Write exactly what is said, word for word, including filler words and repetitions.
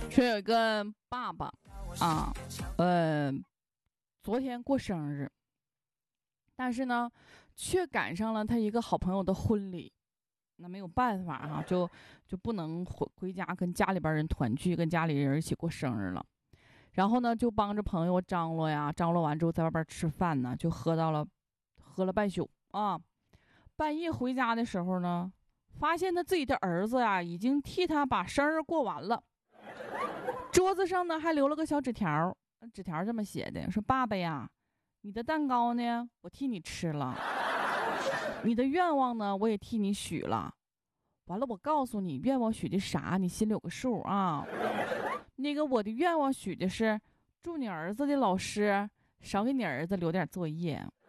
说有一个爸爸啊，呃，昨天过生日，但是呢，却赶上了他一个好朋友的婚礼。那没有办法哈、啊，就就不能回回家跟家里边人团聚，跟家里人一起过生日了。然后呢，就帮着朋友张罗呀，张罗完之后在外边吃饭呢，就喝到了，喝了半宿啊。半夜回家的时候呢，发现他自己的儿子呀，已经替他把生日过完了。桌子上呢还留了个小纸条，纸条这么写的，说爸爸呀，你的蛋糕呢，我替你吃了。你的愿望呢，我也替你许了。完了，我告诉你，愿望许的啥，你心里有个数啊。那个我的愿望许的是，祝你儿子的老师少给你儿子留点作业。